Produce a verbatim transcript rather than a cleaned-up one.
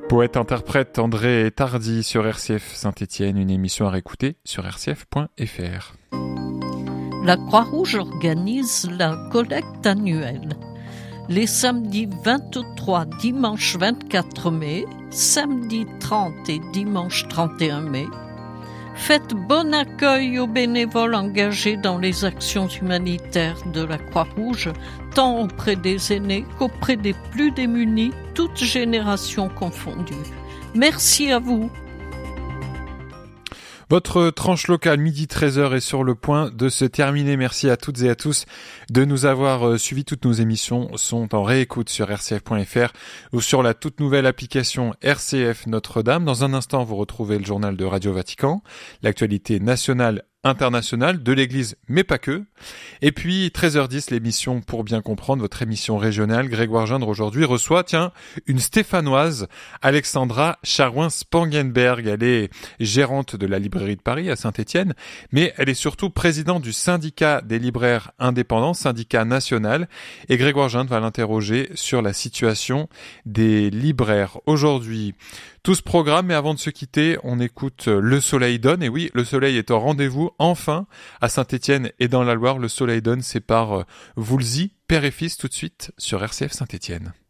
Poète-interprète André Tardy sur R C F Saint-Étienne, une émission à réécouter sur r c f point f r. La Croix-Rouge organise la collecte annuelle. Les samedis vingt-trois, dimanche vingt-quatre mai, samedi trente et dimanche trente et un mai. Faites bon accueil aux bénévoles engagés dans les actions humanitaires de la Croix-Rouge, tant auprès des aînés qu'auprès des plus démunis, toutes générations confondues. Merci à vous. Votre tranche locale midi treize heures est sur le point de se terminer. Merci à toutes et à tous de nous avoir suivis. Toutes nos émissions sont en réécoute sur r c f point f r ou sur la toute nouvelle application R C F Notre-Dame. Dans un instant, vous retrouvez le journal de Radio Vatican, l'actualité nationale internationale de l'Église, mais pas que. Et puis, treize heures dix, l'émission Pour bien comprendre, votre émission régionale. Grégoire Gindre, aujourd'hui, reçoit, tiens, une Stéphanoise, Alexandra Charouin-Spangenberg. Elle est gérante de la librairie de Paris, à Saint-Étienne, mais elle est surtout présidente du syndicat des libraires indépendants, syndicat national. Et Grégoire Gindre va l'interroger sur la situation des libraires aujourd'hui. Tout ce programme, mais avant de se quitter, on écoute Le Soleil donne. Et oui, le soleil est au rendez-vous, enfin, à Saint-Étienne et dans la Loire. Le Soleil donne, c'est par Woolsey, père et fils, tout de suite, sur R C F Saint-Étienne.